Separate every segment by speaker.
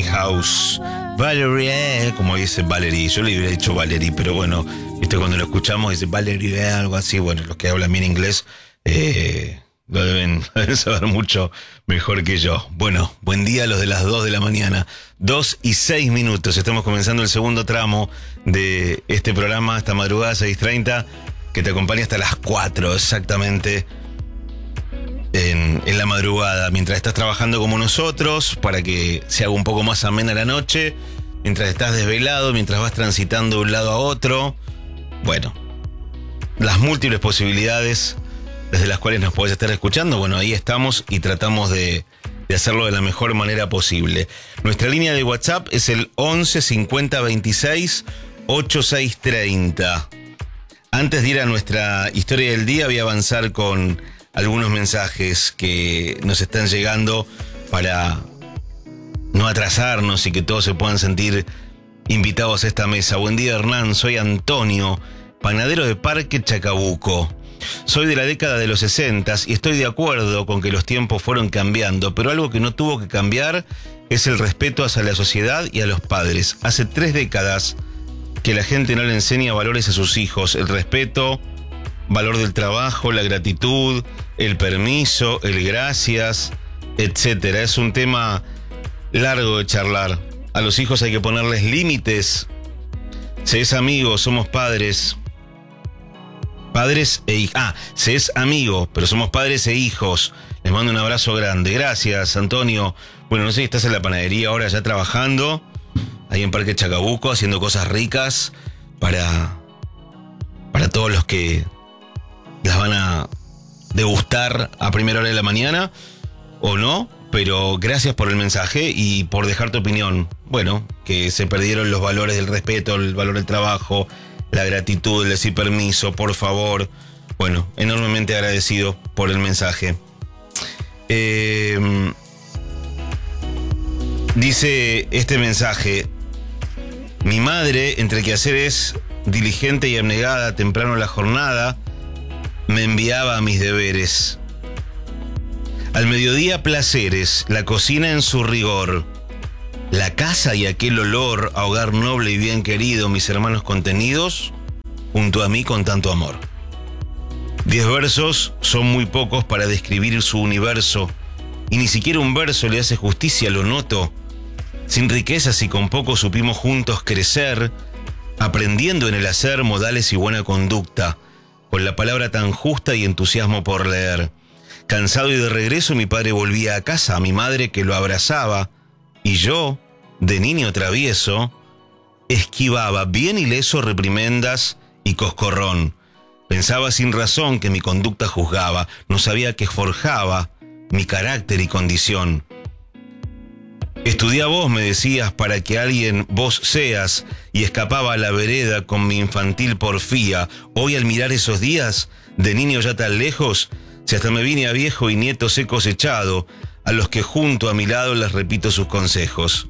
Speaker 1: Winehouse. Valerie, como dice Valerie. Yo le hubiera dicho Valerie, pero bueno, viste, cuando lo escuchamos dice Valerie, algo así. Bueno, los que hablan bien inglés lo deben saber mucho mejor que yo. Bueno, buen día a los de las 2 de la mañana. 2:06. Estamos comenzando el segundo tramo de este programa, esta madrugada 6:30, que te acompaña hasta las 4 exactamente. En la madrugada, mientras estás trabajando como nosotros, para que se haga un poco más amena la noche, mientras estás desvelado, mientras vas transitando de un lado a otro. Bueno, las múltiples posibilidades desde las cuales nos podés estar escuchando, bueno, ahí estamos y tratamos de hacerlo de la mejor manera posible. Nuestra línea de WhatsApp es el 11 50 26 8630. Antes de ir a nuestra historia del día, voy a avanzar con algunos mensajes que nos están llegando para no atrasarnos y que todos se puedan sentir invitados a esta mesa. Buen día, Hernán, soy Antonio, panadero de Parque Chacabuco. Soy de la década de los 60 y estoy de acuerdo con que los tiempos fueron cambiando, pero algo que no tuvo que cambiar es el respeto hacia la sociedad y a los padres. Hace 3 décadas que la gente no le enseña valores a sus hijos, el respeto, valor del trabajo, la gratitud, el permiso, el gracias, etcétera. Es un tema largo de charlar. A los hijos hay que ponerles límites. Se es amigo, somos padres. Padres e hijos. Se es amigo, pero somos padres e hijos. Les mando un abrazo grande. Gracias, Antonio. Bueno, no sé si estás en la panadería ahora ya trabajando, ahí en Parque Chacabuco, haciendo cosas ricas para todos los que las van a degustar a primera hora de la mañana, o no, pero gracias por el mensaje y por dejar tu opinión. Bueno, que se perdieron los valores del respeto, el valor del trabajo, la gratitud, el decir permiso, por favor. Bueno, enormemente agradecido por el mensaje. Dice este mensaje: mi madre, entre quehaceres, diligente y abnegada, temprano en la jornada, me enviaba a mis deberes. Al mediodía, placeres, la cocina en su rigor, la casa y aquel olor a hogar noble y bien querido, mis hermanos contenidos, junto a mí con tanto amor. 10 versos son muy pocos para describir su universo, y ni siquiera un verso le hace justicia, lo noto. Sin riquezas y con poco supimos juntos crecer, aprendiendo en el hacer modales y buena conducta, con la palabra tan justa y entusiasmo por leer. Cansado y de regreso, mi padre volvía a casa, a mi madre que lo abrazaba, y yo, de niño travieso, esquivaba bien ileso reprimendas y coscorrón. Pensaba sin razón que mi conducta juzgaba, no sabía que forjaba mi carácter y condición. Estudia vos, me decías, para que alguien vos seas, y escapaba a la vereda con mi infantil porfía. Hoy, al mirar esos días, de niño ya tan lejos, si hasta me vine a viejo y nietos he cosechado, a los que junto a mi lado les repito sus consejos.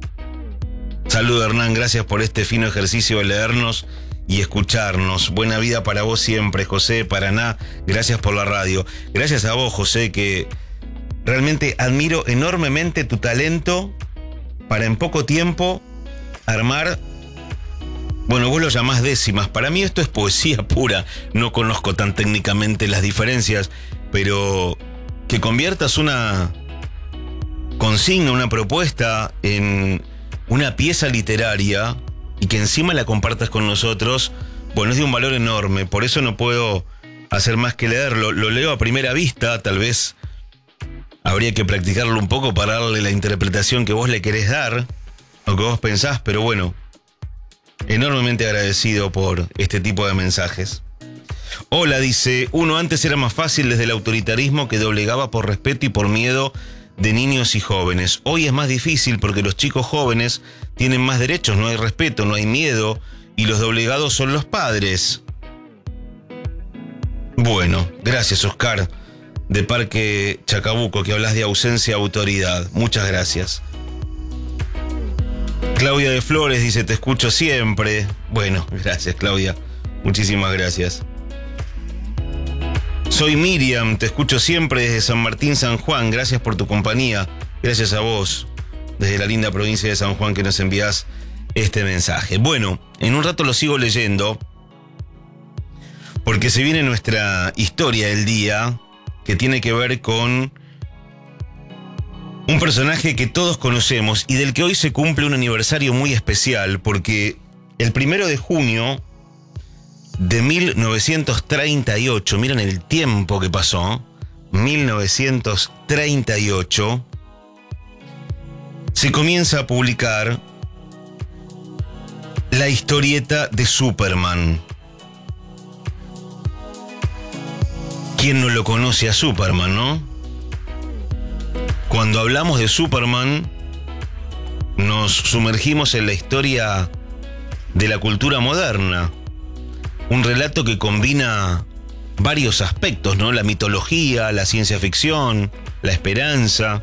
Speaker 1: Saludo, Hernán, gracias por este fino ejercicio de leernos y escucharnos. Buena vida para vos siempre, José de Paraná. Gracias por la radio. Gracias a vos, José, que realmente admiro enormemente tu talento para en poco tiempo armar, bueno, vos lo llamás décimas. Para mí esto es poesía pura. No conozco tan técnicamente las diferencias, pero que conviertas una consigna, una propuesta en una pieza literaria y que encima la compartas con nosotros, bueno, es de un valor enorme. Por eso no puedo hacer más que leerlo. Lo leo a primera vista, tal vez habría que practicarlo un poco para darle la interpretación que vos le querés dar, o que vos pensás, pero bueno, enormemente agradecido por este tipo de mensajes. Hola, dice, uno antes era más fácil desde el autoritarismo que doblegaba por respeto y por miedo de niños y jóvenes. Hoy es más difícil porque los chicos jóvenes tienen más derechos, no hay respeto, no hay miedo, y los doblegados son los padres. Bueno, gracias, Oscar, de Parque Chacabuco, que hablas de ausencia de autoridad. Muchas gracias. Claudia de Flores dice, te escucho siempre. Bueno, gracias, Claudia. Muchísimas gracias. Soy Miriam, te escucho siempre desde San Martín, San Juan. Gracias por tu compañía. Gracias a vos. desde la linda provincia de San Juan, que nos envías este mensaje. Bueno, en un rato lo sigo leyendo, porque se viene nuestra historia del día, que tiene que ver con un personaje que todos conocemos y del que hoy se cumple un aniversario muy especial, porque el 1 de junio de 1938, miren el tiempo que pasó, 1938, se comienza a publicar la historieta de Superman. ¿Quién no lo conoce a Superman, no? Cuando hablamos de Superman, nos sumergimos en la historia de la cultura moderna. Un relato que combina varios aspectos, ¿no? La mitología, la ciencia ficción, la esperanza.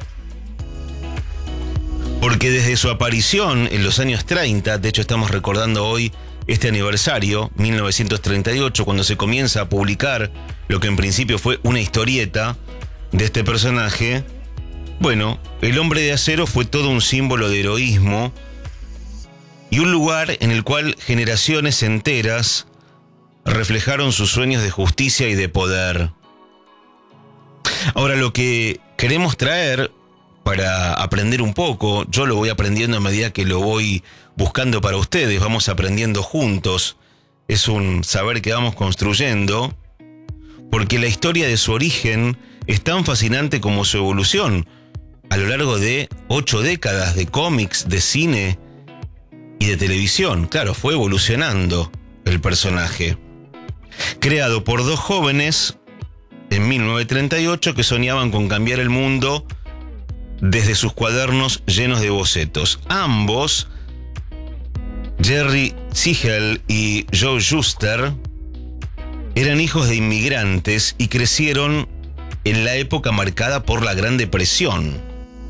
Speaker 1: Porque desde su aparición en los años 30, de hecho estamos recordando hoy este aniversario, 1938, cuando se comienza a publicar lo que en principio fue una historieta de este personaje, bueno, el Hombre de Acero fue todo un símbolo de heroísmo y un lugar en el cual generaciones enteras reflejaron sus sueños de justicia y de poder. Ahora, lo que queremos traer para aprender un poco, yo lo voy aprendiendo a medida que lo voy buscando para ustedes, vamos aprendiendo juntos, es un saber que vamos construyendo, porque la historia de su origen es tan fascinante como su evolución, a lo largo de 8 décadas de cómics, de cine y de televisión. Claro, fue evolucionando el personaje. Creado por dos jóvenes en 1938 que soñaban con cambiar el mundo desde sus cuadernos llenos de bocetos. Ambos, Jerry Siegel y Joe Shuster, eran hijos de inmigrantes y crecieron en la época marcada por la Gran Depresión,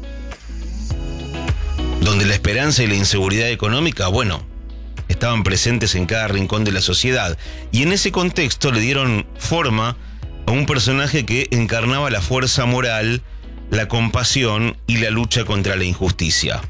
Speaker 1: donde la esperanza y la inseguridad económica, bueno, estaban presentes en cada rincón de la sociedad. Y en ese contexto le dieron forma a un personaje que encarnaba la fuerza moral, la compasión y la lucha contra la injusticia.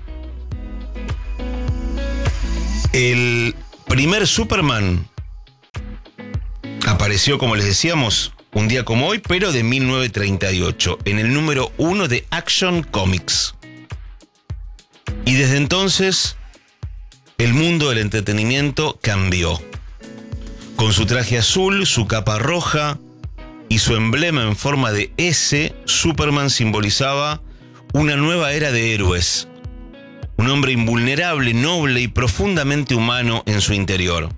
Speaker 1: El primer Superman apareció, como les decíamos, un día como hoy, pero de 1938, en el número 1 de Action Comics. Y desde entonces, el mundo del entretenimiento cambió. Con su traje azul, su capa roja y su emblema en forma de S, Superman simbolizaba una nueva era de héroes. Un hombre invulnerable, noble y profundamente humano en su interior.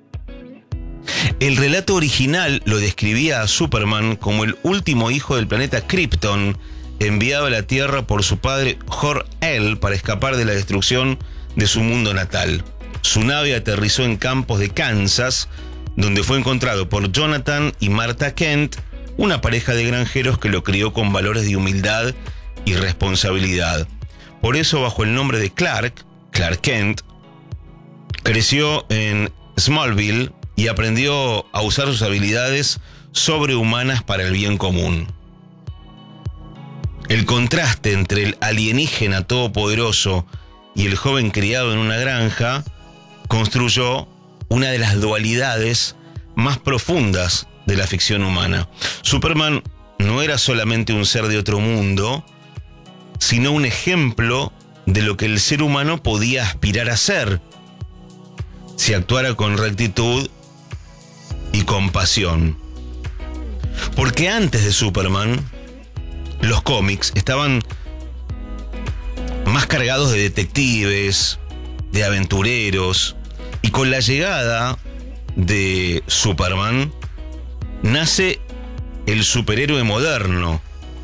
Speaker 1: El relato original lo describía a Superman como el último hijo del planeta Krypton, enviado a la Tierra por su padre Jor-El para escapar de la destrucción de su mundo natal. Su nave aterrizó en campos de Kansas, donde fue encontrado por Jonathan y Martha Kent, una pareja de granjeros que lo crió con valores de humildad y responsabilidad. Por eso, bajo el nombre de Clark Kent, creció en Smallville y aprendió a usar sus habilidades sobrehumanas para el bien común. El contraste entre el alienígena todopoderoso y el joven criado en una granja construyó una de las dualidades más profundas de la ficción humana. Superman no era solamente un ser de otro mundo, sino un ejemplo de lo que el ser humano podía aspirar a ser si actuara con rectitud y compasión. Porque antes de Superman, los cómics estaban más cargados de detectives, de aventureros, y con la llegada de Superman nace el superhéroe moderno.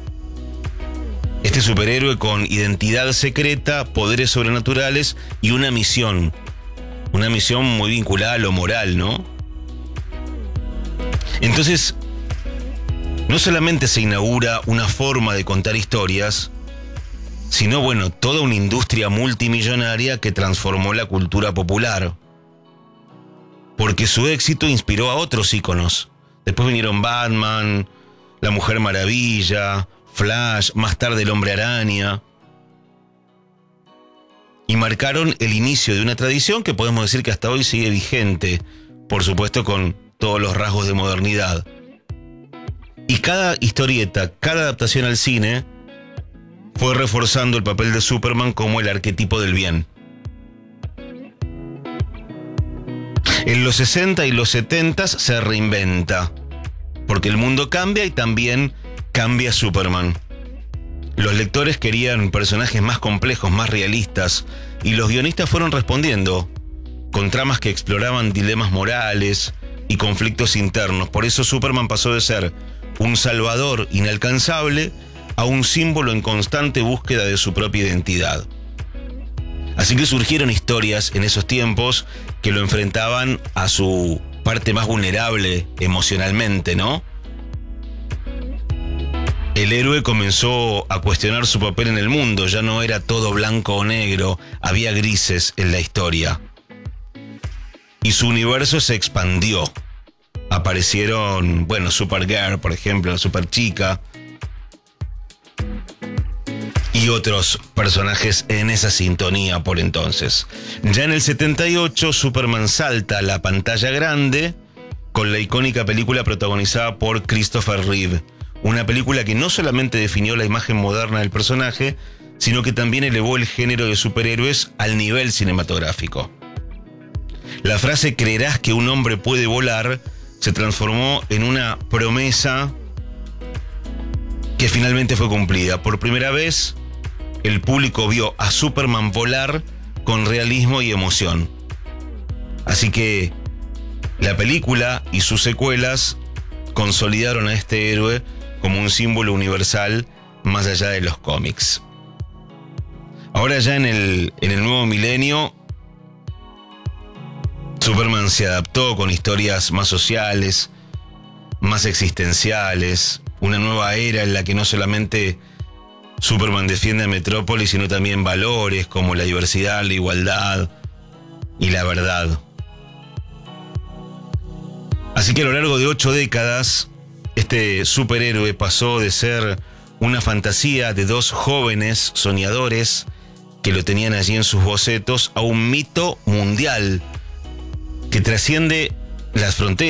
Speaker 1: Este superhéroe con identidad secreta, poderes sobrenaturales y una misión muy vinculada a lo moral, ¿no? Entonces, no solamente se inaugura una forma de contar historias, sino, bueno, toda una industria multimillonaria que transformó la cultura popular. Porque su éxito inspiró a otros íconos. Después vinieron Batman, la Mujer Maravilla, Flash, más tarde el Hombre Araña. y marcaron el inicio de una tradición que podemos decir que hasta hoy sigue vigente, por supuesto con todos los rasgos de modernidad. Y cada historieta, cada adaptación al cine fue reforzando el papel de Superman como el arquetipo del bien. En los 60 y los 70 se reinventa, porque el mundo cambia y también cambia Superman. Los lectores querían personajes más complejos, más realistas, y los guionistas fueron respondiendo, con tramas que exploraban dilemas morales y conflictos internos. Por eso Superman pasó de ser un salvador inalcanzable a un símbolo en constante búsqueda de su propia identidad. Así que surgieron historias en esos tiempos que lo enfrentaban a su parte más vulnerable emocionalmente, ¿no? El héroe comenzó a cuestionar su papel en el mundo, ya no era todo blanco o negro, había grises en la historia. Y su universo se expandió. Aparecieron, Supergirl, por ejemplo, Superchica, y otros personajes en esa sintonía por entonces. Ya en el 78, Superman salta a la pantalla grande con la icónica película protagonizada por Christopher Reeve. Una película que no solamente definió la imagen moderna del personaje, sino que también elevó el género de superhéroes al nivel cinematográfico. La frase "creerás que un hombre puede volar" se transformó en una promesa que finalmente fue cumplida. Por primera vez, el público vio a Superman volar con realismo y emoción. Así que la película y sus secuelas consolidaron a este héroe como un símbolo universal más allá de los cómics. Ahora ya en el nuevo milenio, Superman se adaptó con historias más sociales, más existenciales, una nueva era en la que no solamente Superman defiende a Metrópolis, sino también valores como la diversidad, la igualdad y la verdad. Así que a lo largo de 8 décadas, este superhéroe pasó de ser una fantasía de dos jóvenes soñadores que lo tenían allí en sus bocetos a un mito mundial que trasciende las fronteras.